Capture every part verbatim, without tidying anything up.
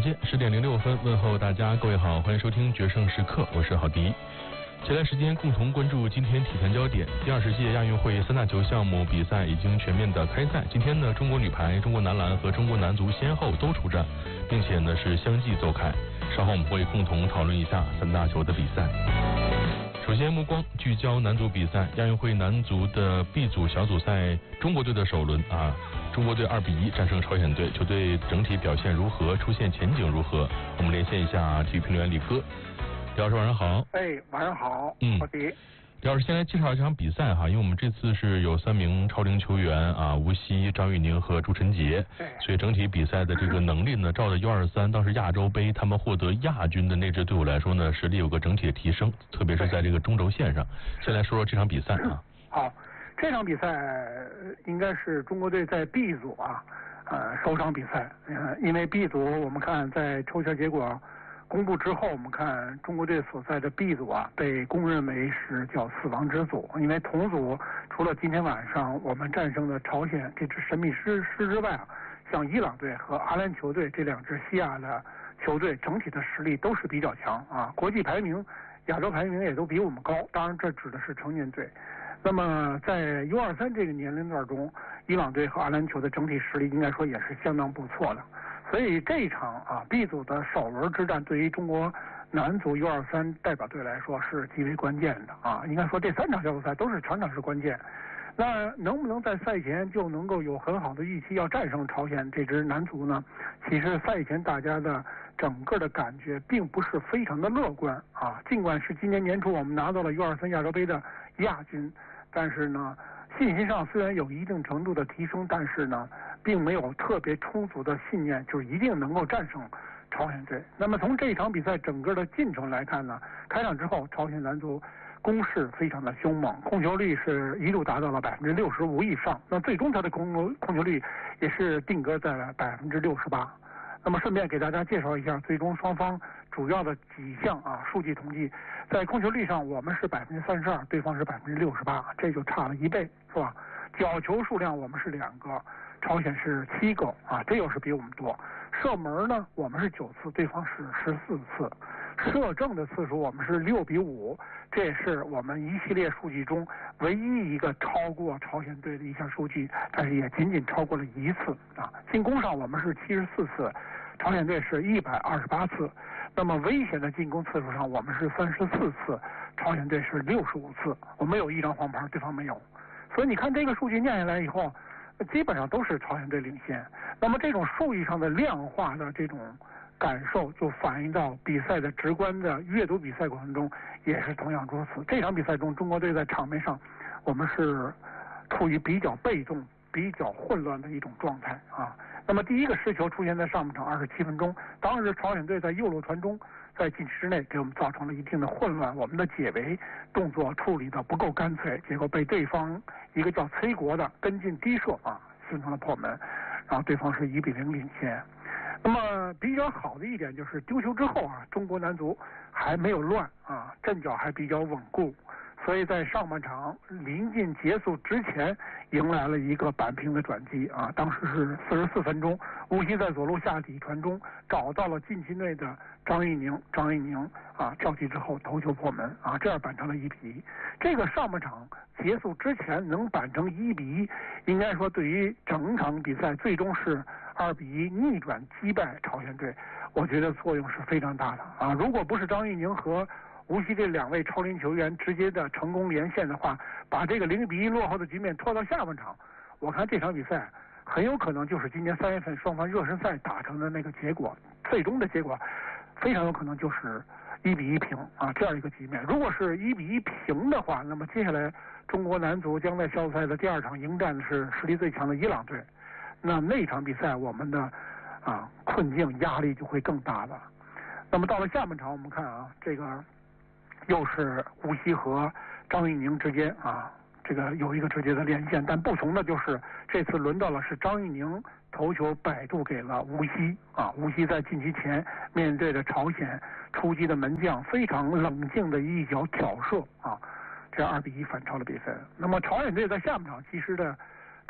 间十点零六分，问候大家，各位好，欢迎收听决胜时刻，我是郝迪。接下来时间共同关注今天体坛焦点。第二十届亚运会三大球项目比赛已经全面的开赛。今天呢，中国女排、中国男篮和中国男足先后都出战，并且呢是相继奏开。稍后我们会共同讨论一下三大球的比赛。首先，目光聚焦男足比赛。亚运会男足的 B 组小组赛，中国队的首轮啊，中国队二比一战胜朝鲜队，球队整体表现如何？出线前景如何？我们连线一下体育评论员李哥。李老师晚上好。 哎，晚上好。 嗯， 好的。 李老师先来介绍这场比赛哈，因为我们这次是有三名超龄球员啊，吴曦、张玉宁和朱晨杰，所以整体比赛的这个能力呢，照着 U 二三当时亚洲杯他们获得亚军的那支队伍来说呢，实力有个整体的提升，特别是在这个中轴线上。先来说说这场比赛啊。 好，这场比赛应该是中国队在 B 组啊，呃，首场比赛。呃，因为 B 组我们看在抽签结果公布之后，我们看中国队所在的 B 组啊，被公认为是叫死亡之组，因为同组除了今天晚上我们战胜的朝鲜这支神秘师师之外啊，像伊朗队和阿联酋队这两支西亚的球队，整体的实力都是比较强啊，国际排名、亚洲排名也都比我们高。当然，这指的是成年队。那么在 U 二三这个年龄段中，伊朗队和阿联酋的整体实力应该说也是相当不错的。所以这一场啊 B 组的首轮之战，对于中国男足 U 二三代表队来说是极为关键的啊。应该说这三场小组赛都是场场是关键。那能不能在赛前就能够有很好的预期要战胜朝鲜这支男足呢？其实赛前大家的整个的感觉并不是非常的乐观啊。尽管是今年年初我们拿到了 U 二三亚洲杯的亚军，但是呢，信心上虽然有一定程度的提升，但是呢，并没有特别充足的信念，就是一定能够战胜朝鲜队。那么从这一场比赛整个的进程来看呢，开场之后，朝鲜男足攻势非常的凶猛，控球率是一度达到了百分之六十五以上。那最终他的控球控球率也是定格在了百分之六十八。那么顺便给大家介绍一下最终双方主要的几项啊数据统计。在控球率上，我们是百分之三十二，对方是百分之六十八，这就差了一倍，是吧？角球数量我们是两个，朝鲜是七个啊，这又是比我们多。射门呢，我们是九次，对方是十四次。射正的次数我们是六比五，这也是我们一系列数据中唯一一个超过朝鲜队的一项数据，但是也仅仅超过了一次啊。进攻上我们是七十四次，朝鲜队是一百二十八次。那么危险的进攻次数上，我们是三十四次，朝鲜队是六十五次。我们有一张黄牌，对方没有。所以你看这个数据念下来以后，基本上都是朝鲜队领先。那么这种数据上的量化的这种感受，就反映到比赛的直观的阅读比赛过程中也是同样如此。这场比赛中，中国队在场面上我们是处于比较被动、比较混乱的一种状态啊。那么第一个失球出现在上半场二十七分钟，当时朝鲜队在右路传中，在禁区之内给我们造成了一定的混乱，我们的解围动作处理的不够干脆，结果被对方一个叫崔国的跟进低射啊，形成了破门，然后对方是一比零领先。那么比较好的一点就是丢球之后啊，中国男足还没有乱啊，阵脚还比较稳固，所以在上半场临近结束之前迎来了一个扳平的转机啊。当时是四十四分钟，吴曦在左路下底传中，找到了禁区内的张玉宁，张玉宁啊跳起之后头球破门啊，这样扳成了一比一。这个上半场结束之前能扳成一比一，应该说对于整场比赛最终是二比一逆转击败朝鲜队，我觉得作用是非常大的啊。如果不是张玉宁和无锡这两位超龄球员直接的成功连线的话，把这个零比一落后的局面拖到下半场，我看这场比赛很有可能就是今年三月份双方热身赛打成的那个结果，最终的结果非常有可能就是一比一平啊这样一个局面。如果是一比一平的话，那么接下来中国男足将在小组赛的第二场迎战的是实力最强的伊朗队，那那场比赛我们的啊困境压力就会更大了。那么到了下半场，我们看啊，这个又是吴曦和张玉宁之间啊，这个有一个直接的连线，但不同的就是这次轮到了是张玉宁头球摆渡给了吴曦啊，吴曦在禁区前面对着朝鲜出击的门将，非常冷静的一脚挑射啊，这样二比一反超了比分。那么朝鲜队在下半场其实的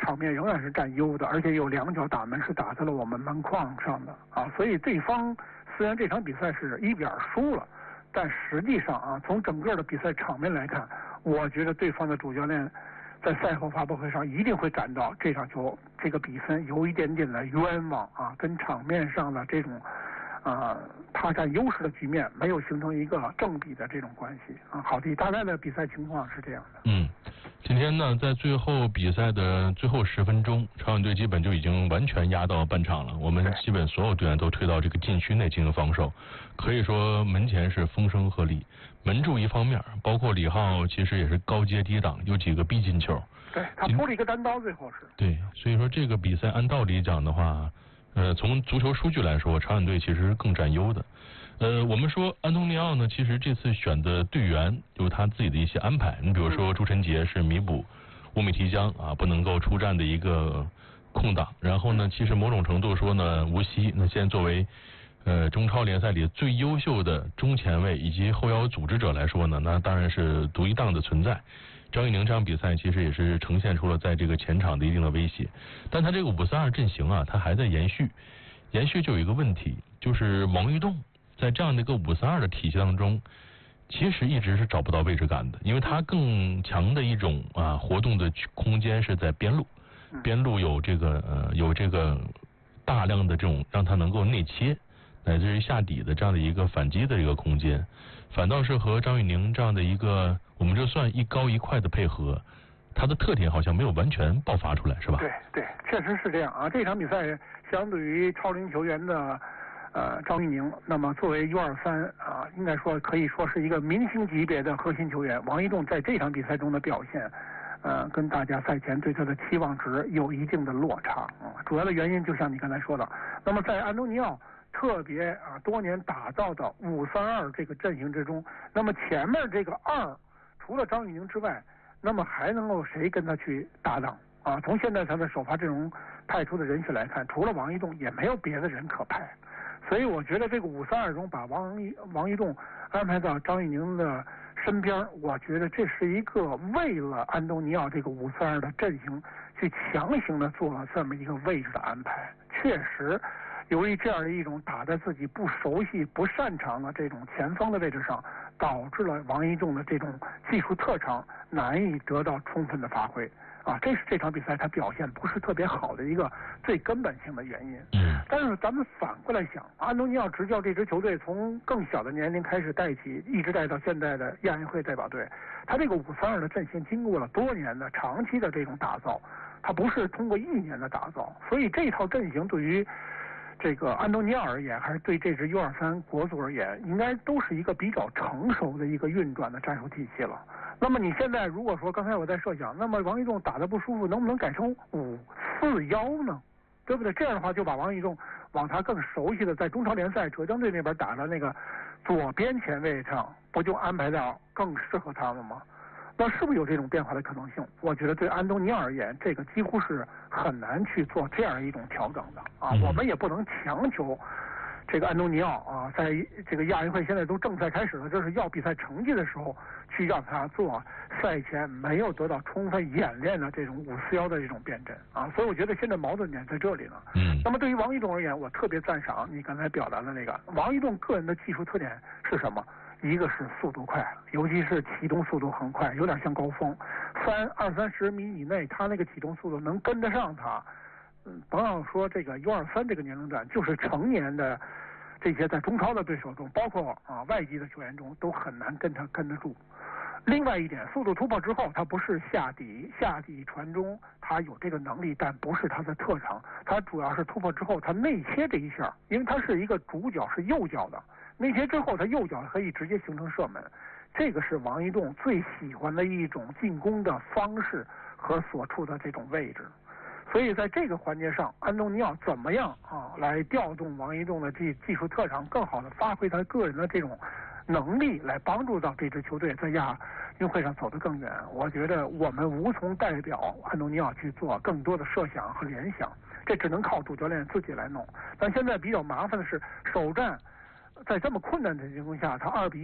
场面仍然是占优的，而且有两脚打门是打在了我们门框上的啊，所以对方虽然这场比赛是一比二输了，但实际上啊，从整个的比赛场面来看，我觉得对方的主教练在赛后发布会上一定会感到这场球这个比分有一点点的冤枉啊，跟场面上的这种啊他占优势的局面没有形成一个正比的这种关系啊。好的，大概的比赛情况是这样的。 嗯。今天呢，在最后比赛的最后十分钟，朝鲜队基本就已经完全压到半场了。我们基本所有队员都退到这个禁区内进行防守，可以说门前是风声鹤唳。门柱一方面，包括李浩其实也是高接低挡，有几个逼近球。 对，他扑了一个单刀，最后是。 对，所以说这个比赛按道理讲的话，呃，从足球数据来说，朝鲜队其实更占优的。呃，我们说安东尼奥呢，其实这次选的队员有他自己的一些安排。你比如说朱晨杰是弥补乌米提江啊不能够出战的一个空档，然后呢，其实某种程度说呢，吴曦那现在作为呃中超联赛里最优秀的中前卫以及后腰组织者来说呢，那当然是独一档的存在。张玉宁这场比赛其实也是呈现出了在这个前场的一定的威胁，但他这个五四二阵型啊，他还在延续，延续就有一个问题，就是王玉栋在这样的一个五四二的体系当中，其实一直是找不到位置感的，因为他更强的一种啊活动的空间是在边路，边路有这个呃有这个大量的这种让他能够内切乃至于下底的这样的一个反击的一个空间，反倒是和张玉宁这样的一个我们就算一高一快的配合，他的特点好像没有完全爆发出来，是吧？ 对对，确实是这样啊。这场比赛相对于超龄球员的呃张玉宁，那么作为 U 二三啊，应该说可以说是一个明星级别的核心球员。王一仲在这场比赛中的表现，呃，跟大家赛前对他的期望值有一定的落差啊。主要的原因就像你刚才说的，那么在安东尼奥特别啊多年打造的五三二这个阵型之中，那么前面这个二除了张玉宁之外，那么还能够谁跟他去搭档啊？从现在他的首发阵容派出的人选来看，除了王一仲也没有别的人可派，所以我觉得这个五三二中把王一王一仲安排到张玉宁的身边，我觉得这是一个为了安东尼奥这个五三二的阵型去强行的做了这么一个位置的安排。确实由于这样的一种打在自己不熟悉不擅长的这种前锋的位置上，导致了王一仲的这种技术特长难以得到充分的发挥啊，这是这场比赛他表现不是特别好的一个最根本性的原因。 嗯， 但是咱们反过来想，安东尼奥执教这支球队从更小的年龄开始带起，一直带到现在的亚运会代表队，他这个五三二的阵型经过了多年的长期的这种打造，他不是通过一年的打造，所以这套阵型对于这个安东尼奥而言，还是对这支 U 二三国足而言，应该都是一个比较成熟的一个运转的战术体系了。那么你现在如果说刚才我在设想，那么王一仲打得不舒服，能不能改成五四幺呢？对不对？这样的话就把王一仲往他更熟悉的在中超联赛浙江队那边打的那个左边前卫上，不就安排到更适合他了吗？那是不是有这种变化的可能性？我觉得对安东尼奥而言，这个几乎是很难去做这样一种调整的啊。 嗯、 我们也不能强求这个安东尼奥啊，在这个亚运会现在都正赛开始了，这是要比赛成绩的时候，去让他做赛前没有得到充分演练的这种五四幺的这种辩证啊。所以我觉得现在矛盾点在这里呢。 嗯。 那么对于王一仲而言，我特别赞赏你刚才表达的那个王一仲个人的技术特点是什么？一个是速度快，尤其是启动速度很快，有点像高峰，三二三十米以内，他那个启动速度能跟得上他。嗯，甭要说这个 U 二三这个年龄段，就是成年的这些在中超的对手中，包括啊外籍的球员中，都很难跟他跟得住。另外一点，速度突破之后，他不是下底下底传中，他有这个能力，但不是他的特长。他主要是突破之后，他内切这一下，因为他是一个主脚是右脚的，内切之后他右脚可以直接形成射门，这个是王一仲最喜欢的一种进攻的方式和所处的这种位置。所以在这个环节上，安东尼奥怎么样啊来调动王一仲的这技术特长，更好的发挥他个人的这种能力，来帮助到这支球队在亚运会上走得更远。我觉得我们无从代表安东尼奥去做更多的设想和联想，这只能靠主教练自己来弄。但现在比较麻烦的是，首战在这么困难的情况下，他二比一